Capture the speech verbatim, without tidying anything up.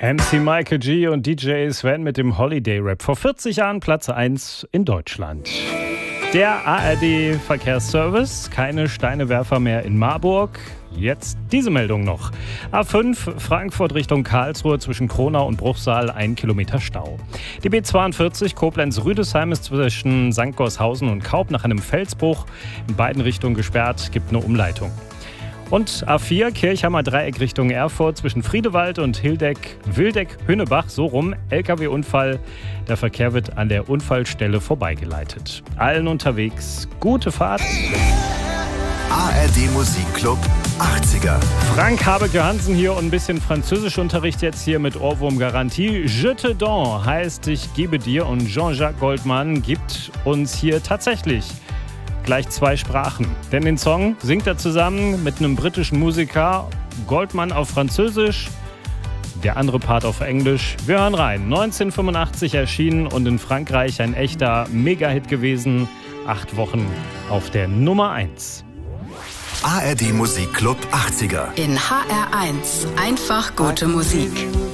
M C Michael G. und D J Sven mit dem Holiday Rap. Vor vierzig Jahren Platz eins in Deutschland. Der A R D-Verkehrsservice, keine Steinewerfer mehr in Marburg. Jetzt diese Meldung noch. A fünf Frankfurt Richtung Karlsruhe zwischen Kronau und Bruchsal, ein Kilometer Stau. Die B zweiundvierzig Koblenz-Rüdesheim ist zwischen Sankt Goarshausen und Kaub nach einem Felsbruch in beiden Richtungen gesperrt, gibt eine Umleitung. Und A vier Kirchhammer Dreieck Richtung Erfurt zwischen Friedewald und Hildeck, Wildeck-Hünnebach, so rum, L K W-Unfall. Der Verkehr wird an der Unfallstelle vorbeigeleitet. Allen unterwegs gute Fahrt. A R D Musikclub achtziger. Frank Habe-Johansen hier und ein bisschen Französischunterricht jetzt hier mit Ohrwurm-Garantie. Je te donne heißt ich gebe dir, und Jean-Jacques Goldman gibt uns hier tatsächlich gleich zwei Sprachen. Denn den Song singt er zusammen mit einem britischen Musiker, Goldman auf Französisch, der andere Part auf Englisch. Wir hören rein. neunzehnhundertfünfundachtzig erschienen und in Frankreich ein echter Mega-Hit gewesen. Acht Wochen auf der Nummer eins. A R D Musikclub achtziger. In H R eins. Einfach gute Musik.